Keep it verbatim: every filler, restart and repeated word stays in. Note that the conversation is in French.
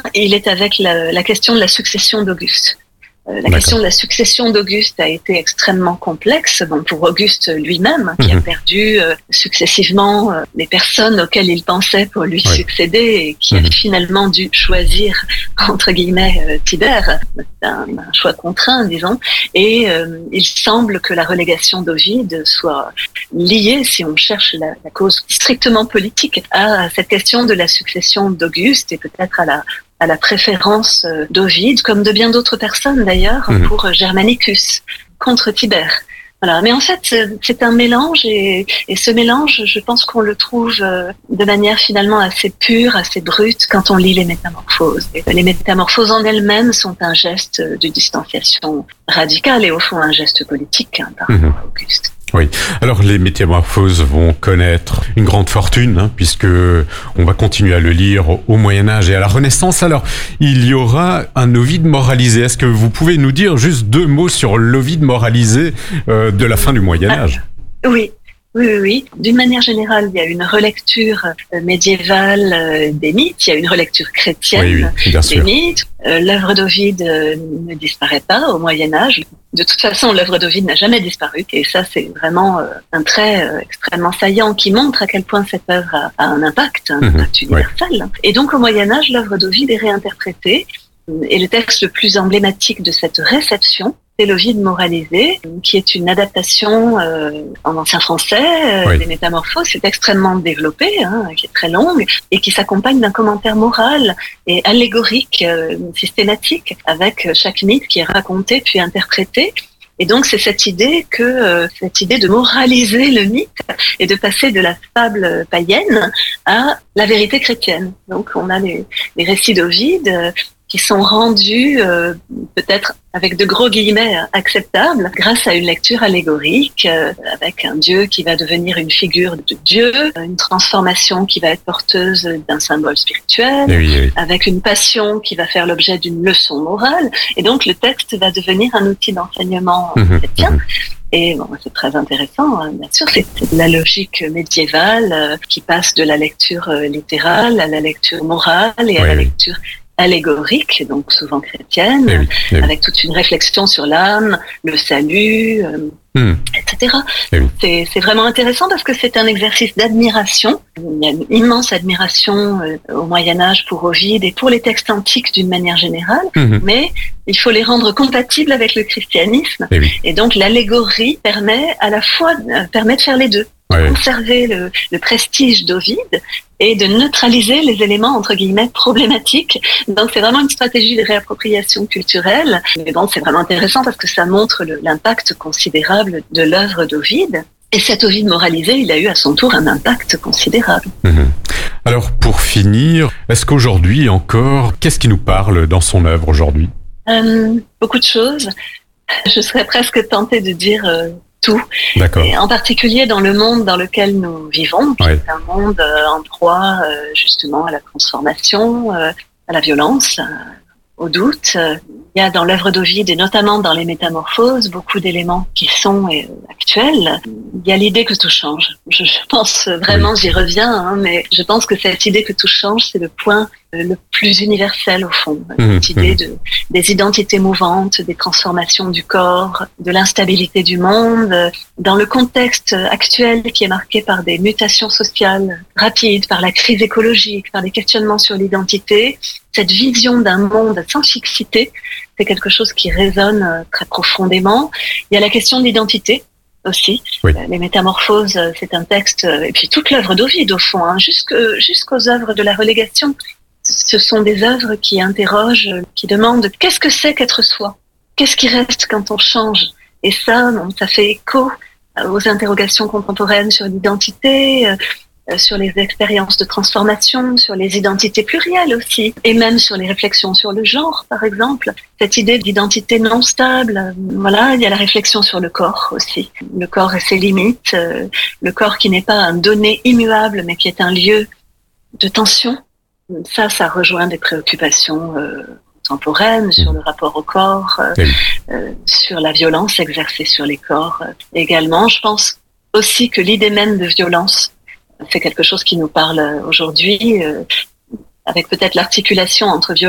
il est avec la, la question de la succession d'Auguste. Euh, la D'accord. question de la succession d'Auguste a été extrêmement complexe, bon, pour Auguste lui-même, qui mmh. a perdu euh, successivement euh, les personnes auxquelles il pensait pour lui oui. succéder et qui mmh. a finalement dû choisir, entre guillemets, euh, Tibère. C'est un, un choix contraint, disons. Et euh, il semble que la relégation d'Ovide soit liée, si on cherche la, la cause strictement politique, à cette question de la succession d'Auguste et peut-être à la à la préférence d'Ovide, comme de bien d'autres personnes d'ailleurs, mmh. pour Germanicus, contre Tibère. Voilà. Mais en fait, c'est un mélange et, et ce mélange, je pense qu'on le trouve de manière finalement assez pure, assez brute quand on lit les Métamorphoses. Et les Métamorphoses en elles-mêmes sont un geste de distanciation radicale et au fond un geste politique hein, par rapport mmh. à Auguste. Oui. Alors les Métamorphoses vont connaître une grande fortune, hein, puisque on va continuer à le lire au Moyen-Âge et à la Renaissance. Alors, il y aura un Ovide moralisé. Est-ce que vous pouvez nous dire juste deux mots sur l'Ovide moralisé euh, de la fin du Moyen-Âge ? ah, Oui. Oui, oui, oui. D'une manière générale, il y a une relecture médiévale euh, des mythes, il y a une relecture chrétienne oui, oui, bien des sûr. mythes. Euh, l'œuvre d'Ovide euh, ne disparaît pas au Moyen-Âge. De toute façon, l'œuvre d'Ovide n'a jamais disparu. Et ça, c'est vraiment euh, un trait euh, extrêmement saillant qui montre à quel point cette œuvre a, a un impact, un mmh, impact universel. Oui. Et donc, au Moyen-Âge, l'œuvre d'Ovide est réinterprétée. Et le texte le plus emblématique de cette réception, c'est l'Ovide moralisé, qui est une adaptation euh, en ancien français euh, oui. des Métamorphoses. C'est extrêmement développé, hein, qui est très longue, et qui s'accompagne d'un commentaire moral et allégorique, euh, systématique, avec chaque mythe qui est raconté puis interprété. Et donc, c'est cette idée que, euh, cette idée de moraliser le mythe et de passer de la fable païenne à la vérité chrétienne. Donc, on a les, les récits d'Ovide euh, qui sont rendus euh, peut-être avec de gros guillemets acceptables grâce à une lecture allégorique euh, avec un Dieu qui va devenir une figure de Dieu, une transformation qui va être porteuse d'un symbole spirituel, oui, oui. avec une passion qui va faire l'objet d'une leçon morale. Et donc le texte va devenir un outil d'enseignement mmh, chrétien. Mmh. Et bon, c'est très intéressant, hein, bien sûr, c'est la logique médiévale euh, qui passe de la lecture euh, littérale à la lecture morale et à oui, la oui. lecture allégorique, donc souvent chrétienne, eh oui, eh oui. avec toute une réflexion sur l'âme, le salut, euh, mmh. et cetera. Eh oui. c'est, c'est vraiment intéressant parce que c'est un exercice d'admiration. Il y a une immense admiration euh, au Moyen-Âge pour Ovide et pour les textes antiques d'une manière générale, mmh. mais il faut les rendre compatibles avec le christianisme. Eh oui. Et donc l'allégorie permet à la fois euh, permet de faire les deux. Ouais. Conserver le, le prestige d'Ovide et de neutraliser les éléments entre guillemets problématiques. Donc c'est vraiment une stratégie de réappropriation culturelle. Mais bon, c'est vraiment intéressant parce que ça montre le, l'impact considérable de l'œuvre d'Ovide. Et cet Ovide moralisé, il a eu à son tour un impact considérable. Mmh. Alors pour finir, est-ce qu'aujourd'hui encore, qu'est-ce qui nous parle dans son œuvre aujourd'hui ? euh, Beaucoup de choses. Je serais presque tentée de dire... Euh, tout. D'accord. Et en particulier dans le monde dans lequel nous vivons, qui ouais. est un monde euh, en proie euh, justement à la transformation, euh, à la violence, euh, au doute. Il y a dans l'œuvre d'Ovide et notamment dans les Métamorphoses beaucoup d'éléments qui sont euh, actuels. Il y a l'idée que tout change. Je, je pense vraiment, oui. j'y reviens, hein, mais je pense que cette idée que tout change, c'est le point euh, le plus universel au fond. Mmh, cette idée mmh. de, des identités mouvantes, des transformations du corps, de l'instabilité du monde. Dans le contexte actuel qui est marqué par des mutations sociales rapides, par la crise écologique, par des questionnements sur l'identité, cette vision d'un monde sans fixité, c'est quelque chose qui résonne très profondément. Il y a la question de l'identité aussi. Oui. Les Métamorphoses, c'est un texte, et puis toute l'œuvre d'Ovide au fond, hein, jusque, jusqu'aux œuvres de la relégation. Ce sont des œuvres qui interrogent, qui demandent qu'est-ce que c'est qu'être soi ? Qu'est-ce qui reste quand on change ? Et ça, ça fait écho aux interrogations contemporaines sur l'identité, sur les expériences de transformation, sur les identités plurielles aussi, et même sur les réflexions sur le genre, par exemple. Cette idée d'identité non stable, voilà, il y a la réflexion sur le corps aussi. Le corps et ses limites, le corps qui n'est pas un donné immuable, mais qui est un lieu de tension. Ça, ça rejoint des préoccupations euh, contemporaines sur le rapport au corps, euh, oui. euh, sur la violence exercée sur les corps. Euh, également, je pense aussi que l'idée même de violence, c'est quelque chose qui nous parle aujourd'hui, euh, avec peut-être l'articulation entre violence